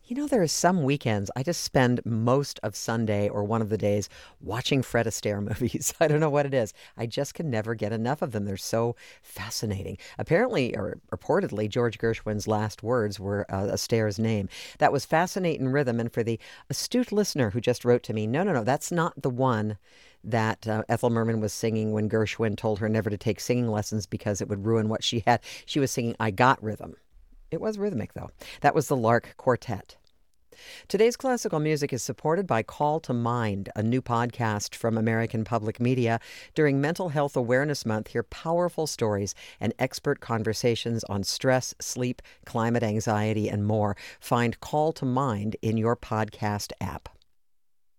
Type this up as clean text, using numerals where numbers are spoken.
There are some weekends I just spend most of Sunday or one of the days watching Fred Astaire movies. I don't know what it is. I just can never get enough of them. They're so fascinating. Apparently, or reportedly, George Gershwin's last words were Astaire's name. That was Fascinating Rhythm. And for the astute listener who just wrote to me, no, that's not the one that Ethel Merman was singing when Gershwin told her never to take singing lessons because it would ruin what she had. She was singing I Got Rhythm. It was rhythmic, though. That was the Lark Quartet. Today's classical music is supported by Call to Mind, a new podcast from American Public Media. During Mental Health Awareness Month, hear powerful stories and expert conversations on stress, sleep, climate anxiety, and more. Find Call to Mind in your podcast app.